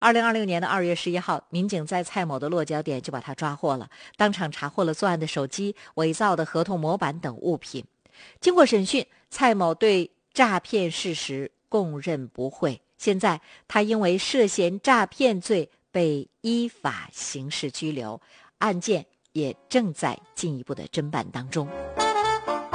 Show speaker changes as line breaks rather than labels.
2026年的2月11号，民警在蔡某的落脚点就把他抓获了，当场查获了作案的手机、伪造的合同模板等物品。经过审讯，蔡某对诈骗事实供认不讳。现在他因为涉嫌诈骗罪被依法刑事拘留，案件也正在进一步的侦办当中。